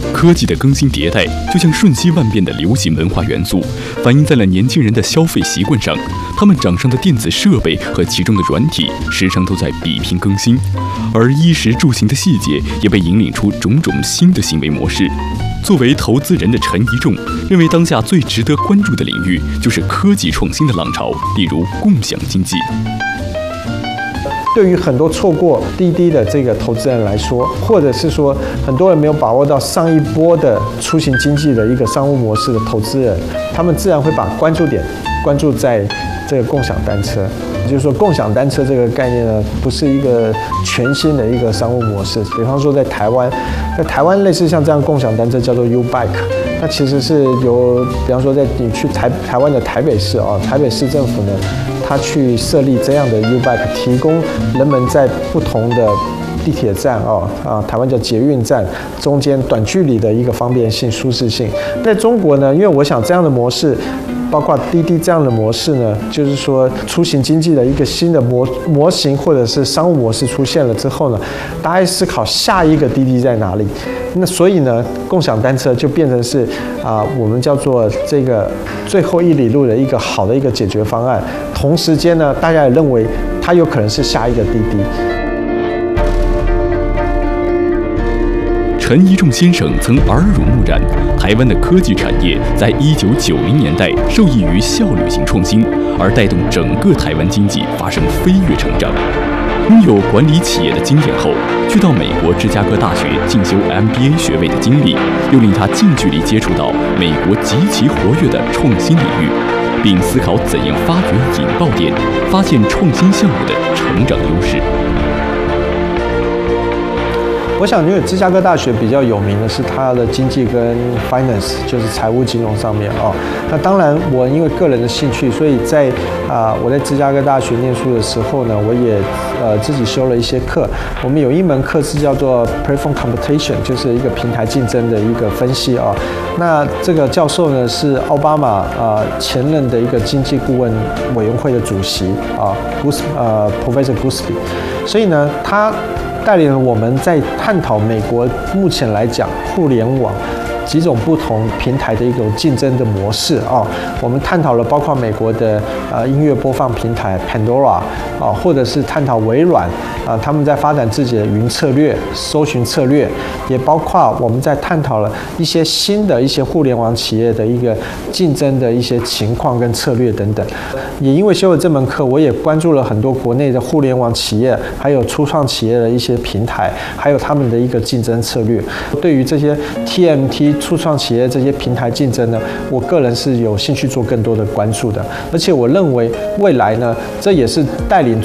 科技的更新迭代就像瞬息万变的流行文化元素，反映在了年轻人的消费习惯上。他们掌上的电子设备和其中的软体时常都在比拼更新，而衣食住行的细节也被引领出种种新的行为模式。作为投资人的陈一仲认为，当下最值得关注的领域就是科技创新的浪潮，例如共享经济。 对于很多错过滴滴的这个投资人来说，或者是说很多人没有把握到上一波的出行经济的一个商务模式的投资人，他们自然会把关注点关注在这个共享单车。就是说，共享单车这个概念呢，不是一个全新的一个商务模式。比方说，在台湾类似像这样共享单车叫做 U-Bike， 那其实是由，比方说你去台湾的台北市啊，台北市政府呢，它去设立这样的 U-Bike， 提供人们在不同的地铁站台湾叫捷运站中间短距离的一个方便性、舒适性。在中国呢，因为我想这样的模式，包括滴滴这样的模式呢，就是说出行经济的一个新的模型或者是商务模式出现了之后呢，大家思考下一个滴滴在哪里。那所以呢，共享单车就变成是我们叫做这个最后一里路的一个好的一个解决方案。同时间呢，大家也认为它有可能是下一个滴滴。 陈一仲先生曾耳濡目染，台湾的科技产业在1990年代受益于效率型创新，而带动整个台湾经济发生飞跃成长。拥有管理企业的经验后，去到美国芝加哥大学进修 MBA 学位的经历，又令他近距离接触到美国极其活跃的创新领域，并思考怎样发掘引爆点，发现创新项目的成长优势。 我想，因为芝加哥大学比较有名的是它的经济跟 finance， 就是财务金融上面那当然，我因为个人的兴趣，所以在我在芝加哥大学念书的时候呢，我也自己修了一些课。我们有一门课是叫做 platform computation， 就是一个平台竞争的一个分析那这个教授呢是奥巴马前任的一个经济顾问委员会的主席Professor Goolsbee， 所以呢他带领了我们在探讨美国目前来讲互联网几种不同平台的一种竞争的模式我们探讨了包括美国的音乐播放平台 Pandora 或者是探讨微软他们在发展自己的云策略、搜寻策略，也包括我们在探讨了一些新的一些互联网企业的一个竞争的一些情况跟策略等等。也因为修了这门课，我也关注了很多国内的互联网企业，还有初创企业的一些平台，还有他们的一个竞争策略。对于这些 TMT 初创企业这些平台竞争呢，我个人是有兴趣做更多的关注的。而且我认为未来呢，这也是带领